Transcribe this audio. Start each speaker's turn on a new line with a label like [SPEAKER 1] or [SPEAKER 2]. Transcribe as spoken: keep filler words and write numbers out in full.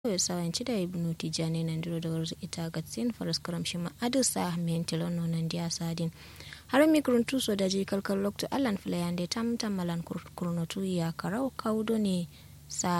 [SPEAKER 1] ya sawanci da ibnu tijani nan diro da warzu ita gatsin faraskaram shi ma adisa mentilon nan dia sadin har mikrun tuso da ji kalkal lokto allan filayande tam tam malan kurnotu ya karau kaudo ne sa